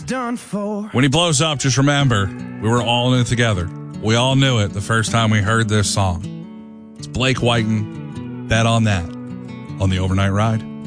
done for. When he blows up, just remember, we were all in it together. We all knew it the first time we heard this song. It's Blake Whiten. Bet on that on the Overnight Ride.